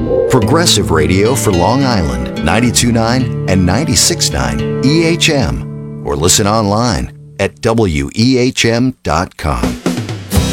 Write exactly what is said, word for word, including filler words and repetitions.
Progressive Radio for Long Island, ninety-two point nine and ninety-six point nine E H M. Or listen online at W E H M dot com.